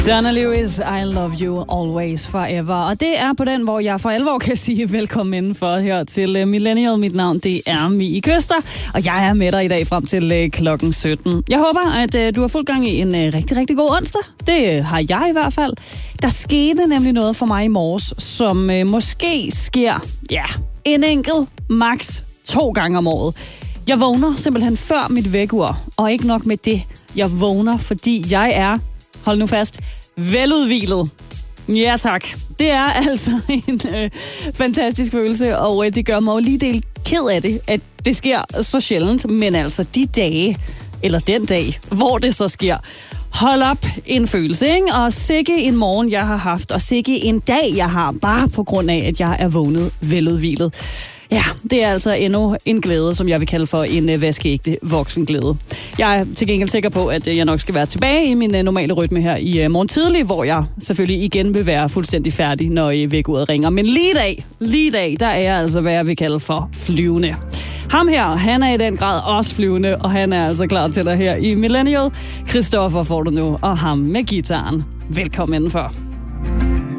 Donna Lewis, I love you always forever. Og det er på den, hvor jeg for alvor kan sige velkommen indenfor her til Millennial. Mit navn, det er Mie Køster, og jeg er med dig i dag frem til klokken 17. Jeg håber, at du har fuld gang i en rigtig, rigtig god onsdag. Det har jeg i hvert fald. Der skete nemlig noget for mig i morges, som måske sker, en enkelt, max 2 gange om året. Jeg vågner simpelthen før mit vækkeur, og ikke nok med det. Jeg vågner, fordi jeg er, hold nu fast, veludhvilet. Ja tak. Det er altså en fantastisk følelse, og det gør mig jo lige del ked af det, at det sker så sjældent. Men altså de dage, eller den dag, hvor det så sker, hold op en følelse, ikke? Og sikke en morgen, jeg har haft, og sikke en dag, jeg har, bare på grund af, at jeg er vågnet veludhvilet. Ja, det er altså endnu en glæde, som jeg vil kalde for en vaskeægte voksenglæde. Jeg er til gengæld sikker på, at jeg nok skal være tilbage i min normale rytme her i morgen tidlig, hvor jeg selvfølgelig igen vil være fuldstændig færdig, når vækkeuret ringer. Men lige i dag, der er jeg altså, hvad jeg vil kalde for flyvende. Ham her, han er i den grad også flyvende, og han er altså klar til dig her i Millennial. Christoffer får du nu, og ham med gitaren. Velkommen indenfor.